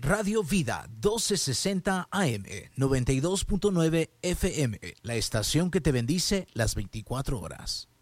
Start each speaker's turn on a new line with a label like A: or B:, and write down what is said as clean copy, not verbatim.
A: Radio Vida 1260 AM, 92.9 FM, la estación que te bendice las 24 horas.